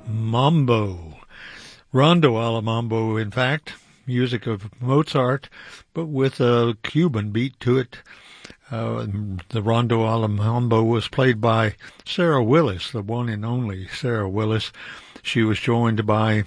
Mambo. Rondo alla Mambo, in fact. Music of Mozart, but with a Cuban beat to it. The Rondo alla Mambo was played by Sarah Willis, the one and only Sarah Willis. She was joined by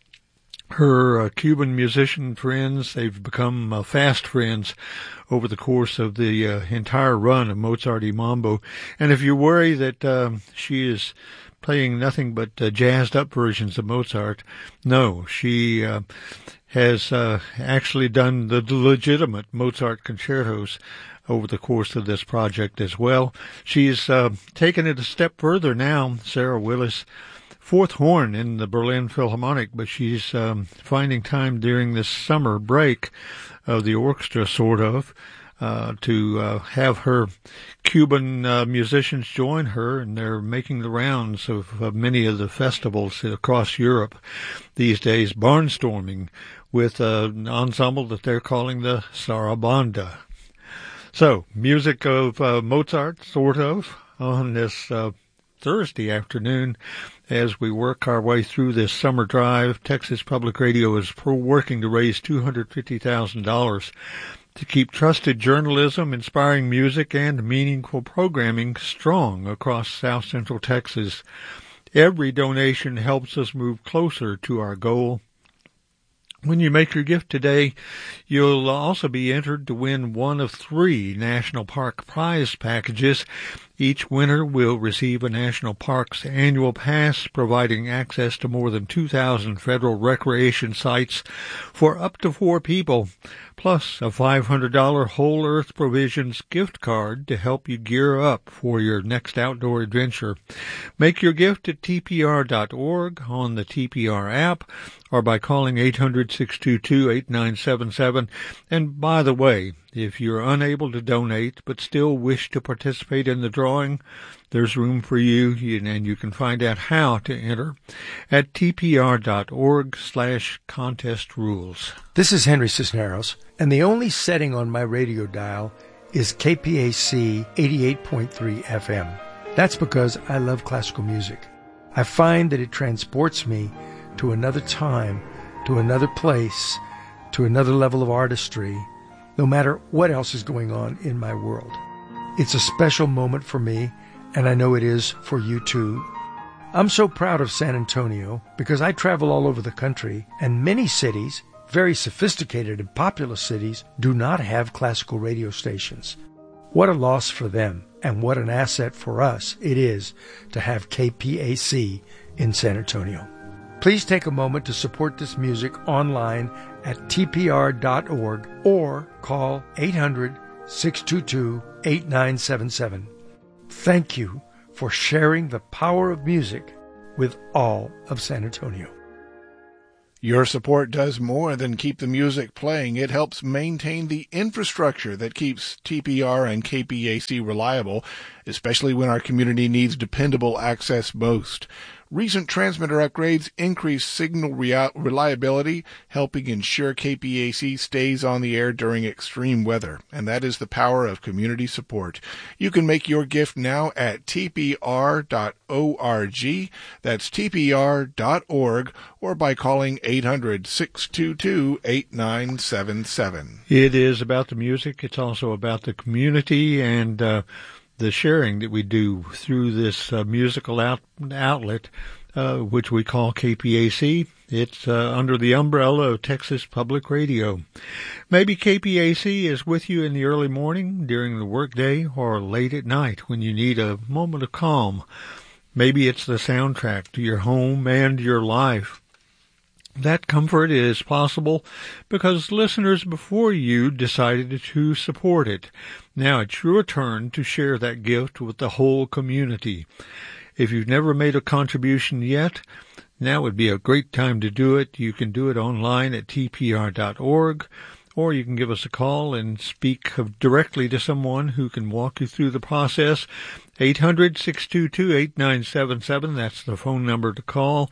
her Cuban musician friends. They've become fast friends over the course of the entire run of Mozart y Mambo. And if you worry that she is playing nothing but jazzed up versions of Mozart, no, she has actually done the legitimate Mozart concertos over the course of this project as well. She's taken it a step further now, Sarah Willis, fourth horn in the Berlin Philharmonic, but she's finding time during this summer break of the orchestra, sort of, to have her Cuban musicians join her, and they're making the rounds of many of the festivals across Europe these days, barnstorming with an ensemble that they're calling the Sarabanda. So, music of Mozart, sort of, on this Thursday afternoon as we work our way through this summer drive. Texas Public Radio is working to raise $250,000 to keep trusted journalism, inspiring music, and meaningful programming strong across South Central Texas. Every donation helps us move closer to our goal. When you make your gift today, you'll also be entered to win one of 3 National Park prize packages. Each winner will receive a National Parks annual pass, providing access to more than 2,000 federal recreation sites for up to 4 people, plus a $500 Whole Earth Provisions gift card to help you gear up for your next outdoor adventure. Make your gift at tpr.org, on the TPR app, or by calling 800-622-8977. And by the way, if you're unable to donate but still wish to participate in the drawing, there's room for you, and you can find out how to enter at tpr.org/contest rules. This is Henry Cisneros, and the only setting on my radio dial is KPAC 88.3 FM. That's because I love classical music. I find that it transports me to another time, to another place, to another level of artistry, no matter what else is going on in my world. It's a special moment for me, and I know it is for you too. I'm so proud of San Antonio because I travel all over the country, and many cities, very sophisticated and populous cities, do not have classical radio stations. What a loss for them, and what an asset for us it is to have KPAC in San Antonio. Please take a moment to support this music online at tpr.org or call 800-622-8977. Thank you for sharing the power of music with all of San Antonio. Your support does more than keep the music playing. It helps maintain the infrastructure that keeps TPR and KPAC reliable, especially when our community needs dependable access most. Recent transmitter upgrades increase signal reliability, helping ensure KPAC stays on the air during extreme weather. And that is the power of community support. You can make your gift now at tpr.org. That's tpr.org, or by calling 800-622-8977. It is about the music. It's also about the community and the sharing that we do through this musical outlet, which we call KPAC. It's under the umbrella of Texas Public Radio. Maybe KPAC is with you in the early morning, during the workday, or late at night when you need a moment of calm. Maybe it's the soundtrack to your home and your life. That comfort is possible because listeners before you decided to support it. Now it's your turn to share that gift with the whole community. If you've never made a contribution yet, now would be a great time to do it. You can do it online at tpr.org, or you can give us a call and speak directly to someone who can walk you through the process. 800-622-8977. That's the phone number to call.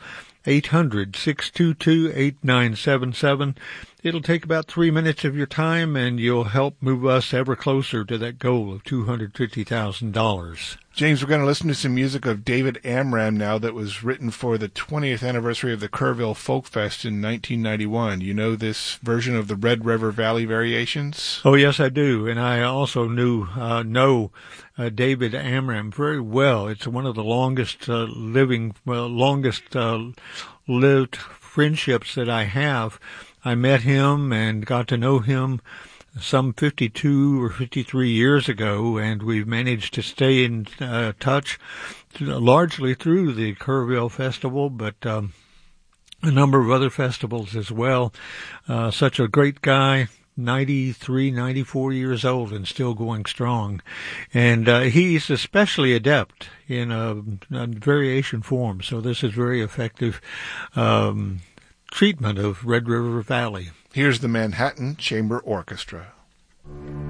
800-622-8977. It'll take about 3 minutes of your time, and you'll help move us ever closer to that goal of $250,000. James, we're going to listen to some music of David Amram now that was written for the 20th anniversary of the Kerrville Folk Fest in 1991. You know this version of the Red River Valley Variations? Oh, yes, I do. And I also know David Amram very well. It's one of the longest lived friendships that I have. I met him and got to know him some 52 or 53 years ago, and we've managed to stay in touch largely through the Kerrville Festival, but a number of other festivals as well. Such a great guy. 93, 94 years old and still going strong. And he's especially adept in a variation form, so this is very effective treatment of Red River Valley. Here's the Manhattan Chamber Orchestra.